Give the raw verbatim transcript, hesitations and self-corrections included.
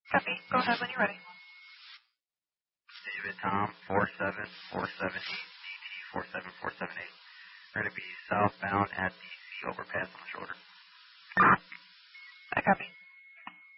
Copy. Go ahead when you're ready. David Tom, four seven four seven eight, D T four seven four seven eight. We're going to be southbound at D C overpass on the shoulder. I copy.